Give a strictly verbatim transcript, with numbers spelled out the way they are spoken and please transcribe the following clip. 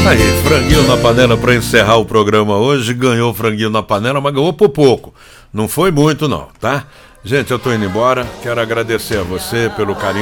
Aí, franguinho na panela para encerrar o programa hoje. Ganhou franguinho na panela, mas ganhou por pouco. Não foi muito não, tá? Gente, eu tô indo embora. Quero agradecer a você pelo carinho.